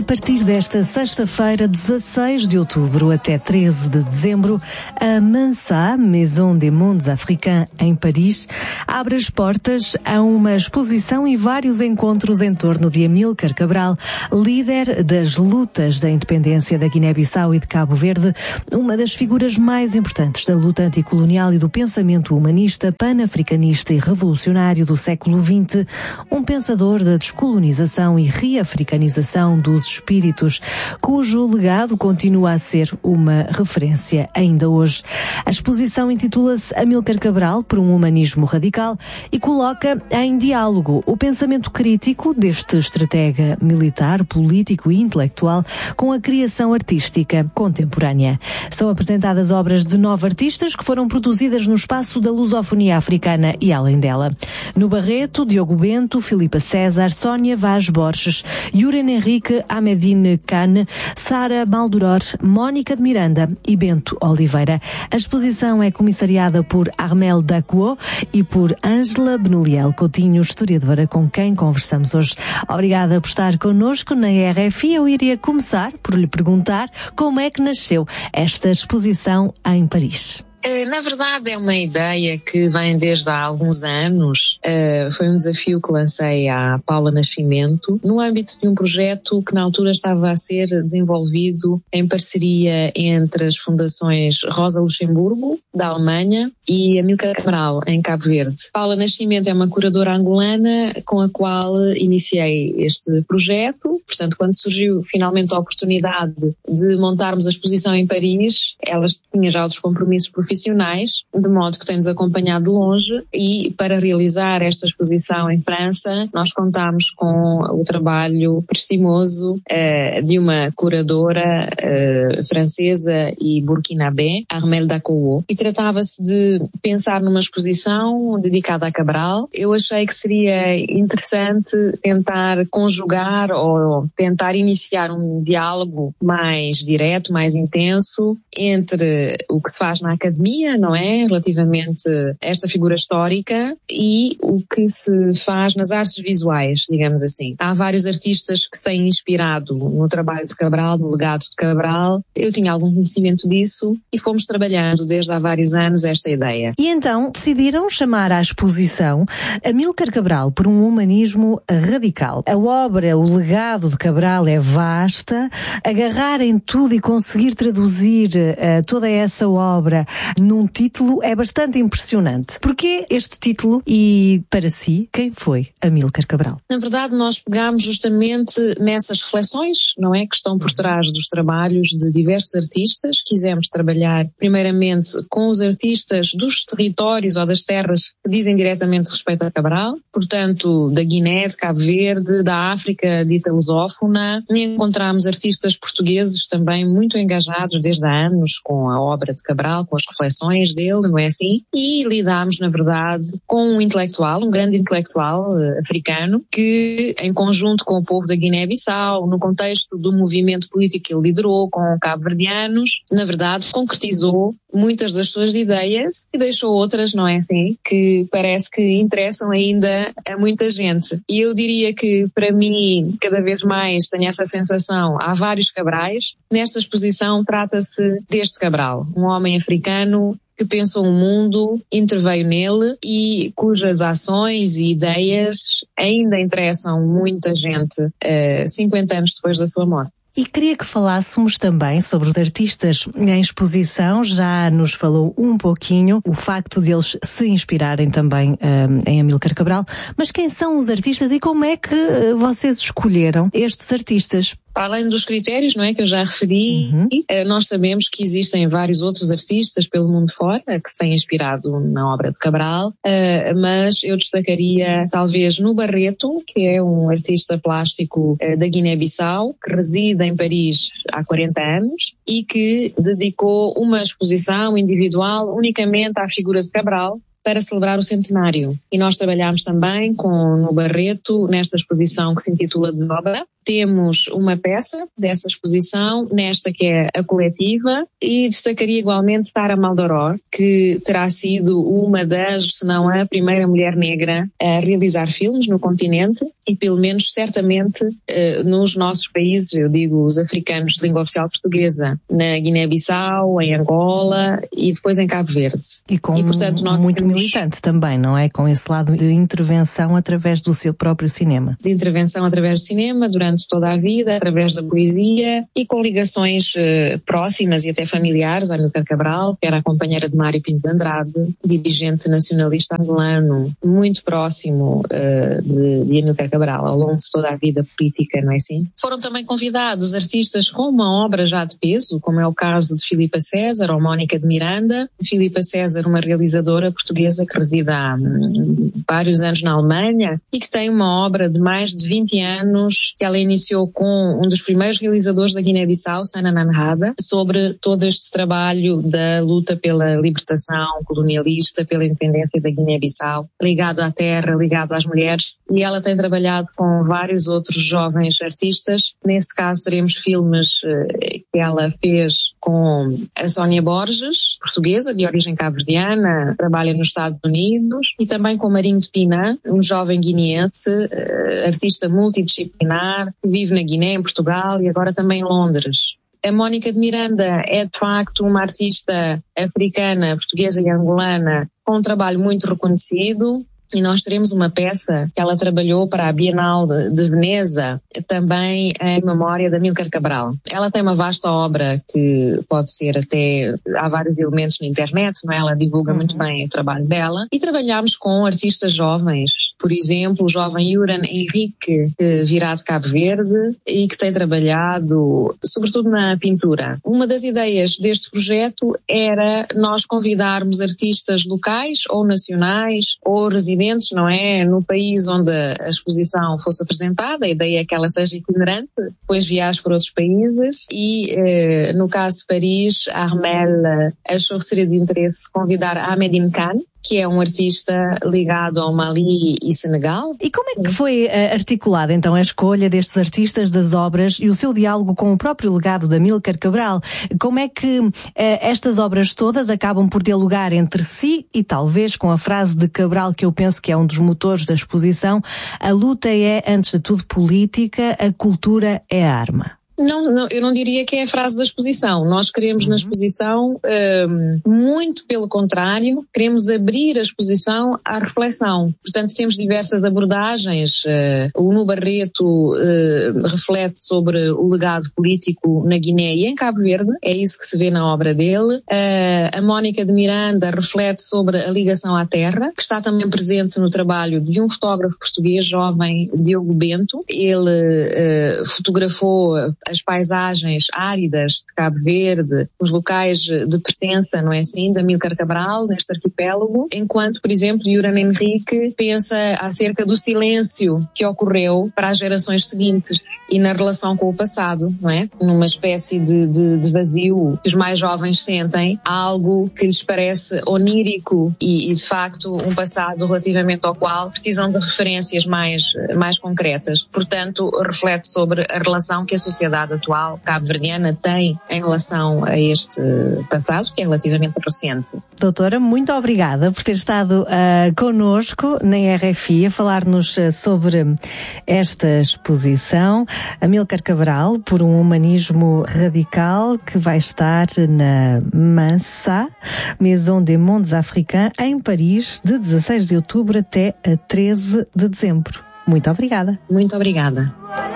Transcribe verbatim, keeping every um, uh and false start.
partir desta sexta-feira, dezasseis de outubro até treze de dezembro, a Mansa, Maison des Mondes Africains, em Paris, abre as portas a uma exposição e vários encontros em torno de Amílcar Cabral, líder das lutas da independência da Guiné-Bissau e de Cabo Verde, uma das figuras mais importantes da luta anticolonial e do pensamento humanista, pan-africanista e revolucionário do século vinte, um pensador da descolonização e reafricanização dos espíritos, cujo legado continua a ser uma referência ainda hoje. A exposição intitula-se Amílcar Cabral por um humanismo radical e coloca em diálogo o pensamento crítico deste estratega militar, político e intelectual com a criação artística contemporânea. São apresentadas obras de nove artistas que foram produzidas no espaço da lusofonia africana e além dela. No Barreto, Diogo Bento, Filipa César, Sónia Vaz Borges, Yuren Henrique Ahmedine Kane, Sara Maldoror, Mónica de Miranda e Bento Oliveira. A exposição é comissariada por Armel Dacuo e por Ângela Benoliel Coutinho, historiadora com quem conversamos hoje. Obrigada por estar connosco na R F I. Eu iria começar por lhe perguntar como é que nasceu esta exposição em Paris. Na verdade é uma ideia que vem desde há alguns anos. Uh, foi um desafio que lancei à Paula Nascimento no âmbito de um projeto que na altura estava a ser desenvolvido em parceria entre as fundações Rosa Luxemburgo, da Alemanha, e Amílcar Cabral, em Cabo Verde. Paula Nascimento é uma curadora angolana com a qual iniciei este projeto. Portanto, quando surgiu finalmente a oportunidade de montarmos a exposição em Paris, ela tinha já outros compromissos profissionais, de modo que tem-nos acompanhado de longe, e para realizar esta exposição em França nós contámos com o trabalho prestimoso eh, de uma curadora eh, francesa e burkinabé, Armel Dacuo, e tratava-se de pensar numa exposição dedicada a Cabral. Eu achei que seria interessante tentar conjugar ou tentar iniciar um diálogo mais direto, mais intenso entre o que se faz na academia, não é? Relativamente a esta figura histórica e o que se faz nas artes visuais, digamos assim. Há vários artistas que se têm inspirado no trabalho de Cabral, no legado de Cabral. Eu tinha algum conhecimento disso e fomos trabalhando desde há vários anos esta ideia. E então decidiram chamar à exposição Amílcar Cabral por um humanismo radical. A obra, o legado de Cabral é vasta. Agarrar em tudo e conseguir traduzir uh, toda essa obra num título é bastante impressionante. Porquê este título e, para si, quem foi Amílcar Cabral? Na verdade, nós pegámos justamente nessas reflexões, não é, que estão por trás dos trabalhos de diversos artistas. Quisemos trabalhar, primeiramente, com os artistas dos territórios ou das terras que dizem diretamente respeito a Cabral, portanto, da Guiné, de Cabo Verde, da África dita lusófona, e encontramos artistas portugueses também muito engajados desde há anos com a obra de Cabral, com as reflexões dele, não é assim? E lidámos, na verdade, com um intelectual, um grande intelectual uh, africano, que, em conjunto com o povo da Guiné-Bissau, no contexto do movimento político que ele liderou com cabo-verdianos, na verdade, concretizou muitas das suas ideias e deixou outras, não é assim, que parece que interessam ainda a muita gente. E eu diria que, para mim, cada vez mais tenho essa sensação, há vários Cabrais. Nesta exposição trata-se deste Cabral, um homem africano que pensou o mundo, interveio nele e cujas ações e ideias ainda interessam muita gente uh, cinquenta anos depois da sua morte. E queria que falássemos também sobre os artistas em exposição. Já nos falou um pouquinho o facto de eles se inspirarem também um, em Amílcar Cabral. Mas quem são os artistas e como é que vocês escolheram estes artistas? Para além dos critérios, não é, que eu já referi, uhum. nós sabemos que existem vários outros artistas pelo mundo fora que se têm inspirado na obra de Cabral, mas eu destacaria talvez no Barreto, que é um artista plástico da Guiné-Bissau, que reside em Paris há quarenta anos e que dedicou uma exposição individual unicamente à figura de Cabral, para celebrar o centenário. E nós trabalhámos também com, no Barreto, nesta exposição que se intitula Desobra, temos uma peça dessa exposição, nesta que é a coletiva, e destacaria igualmente Tara Maldoror, que terá sido uma das, se não a primeira mulher negra a realizar filmes no continente e pelo menos certamente nos nossos países, eu digo os africanos de língua oficial portuguesa, na Guiné-Bissau, em Angola e depois em Cabo Verde. E com e, portanto, nós muito temos... militante também, não é? Com esse lado de intervenção através do seu próprio cinema. De intervenção através do cinema, durante toda a vida, através da poesia e com ligações uh, próximas e até familiares à Amílcar Cabral, que era a companheira de Mário Pinto de Andrade, dirigente nacionalista angolano, muito próximo uh, de, de Amílcar Cabral ao longo de toda a vida política, não é assim? Foram também convidados artistas com uma obra já de peso, como é o caso de Filipa César ou Mónica de Miranda. Filipa César, uma realizadora portuguesa que reside há hum, vários anos na Alemanha e que tem uma obra de mais de vinte anos que ela iniciou com um dos primeiros realizadores da Guiné-Bissau, Sana Nanhada, sobre todo este trabalho da luta pela libertação colonialista, pela independência da Guiné-Bissau, ligado à terra, ligado às mulheres, e ela tem trabalhado com vários outros jovens artistas. Neste caso teremos filmes eh, que ela fez com a Sónia Borges, portuguesa, de origem cabo-verdiana, trabalha nos Estados Unidos, e também com Marinho de Pina, um jovem guineense, eh, artista multidisciplinar, que vive na Guiné, em Portugal e agora também em Londres. A Mónica de Miranda é, de facto, uma artista africana, portuguesa e angolana com um trabalho muito reconhecido. E nós teremos uma peça que ela trabalhou para a Bienal de, de Veneza, também em memória de Amílcar Cabral. Ela tem uma vasta obra que pode ser até, há vários elementos na internet, não é? Ela divulga uhum. muito bem o trabalho dela. E trabalhamos com artistas jovens, por exemplo, o jovem Yuran Henrique, que virá de Cabo Verde e que tem trabalhado sobretudo na pintura. Uma das ideias deste projeto era nós convidarmos artistas locais ou nacionais ou residentes, não é, no país onde a exposição fosse apresentada. A ideia é que ela seja itinerante, depois viaje por outros países e, eh, no caso de Paris, a Armel achou que seria de interesse convidar Ahmedine Khan, que é um artista ligado ao Mali e Senegal. E como é que foi uh, articulada então a escolha destes artistas, das obras e o seu diálogo com o próprio legado de Amílcar Cabral? Como é que uh, estas obras todas acabam por dialogar entre si e talvez com a frase de Cabral, que eu penso que é um dos motores da exposição: a luta é, antes de tudo, política, a cultura é a arma? Não, não, eu não diria que é a frase da exposição. Nós queremos uhum. na exposição, um, muito pelo contrário, queremos abrir a exposição à reflexão. Portanto, temos diversas abordagens. Uh, o Nuno Barreto uh, reflete sobre o legado político na Guiné e em Cabo Verde, é isso que se vê na obra dele. Uh, a Mónica de Miranda reflete sobre a ligação à terra, que está também presente no trabalho de um fotógrafo português jovem, Diogo Bento. Ele uh, fotografou as paisagens áridas de Cabo Verde, os locais de pertença, não é assim, de Amílcar Cabral, neste arquipélago, enquanto, por exemplo, Yuran Henrique pensa acerca do silêncio que ocorreu para as gerações seguintes e na relação com o passado, não é? Numa espécie de, de, de vazio que os mais jovens sentem, algo que lhes parece onírico e, e, de facto, um passado relativamente ao qual precisam de referências mais, mais concretas. Portanto, reflete sobre a relação que a sociedade atual cabo-verdiana tem em relação a este passado, que é relativamente recente. Doutora, muito obrigada por ter estado uh, connosco na R F I a falar-nos uh, sobre esta exposição. Amílcar Cabral, por um humanismo radical, que vai estar na Mansa, Maison des Mondes Africains, em Paris, de dezasseis de outubro até a treze de dezembro. Muito obrigada. Muito obrigada.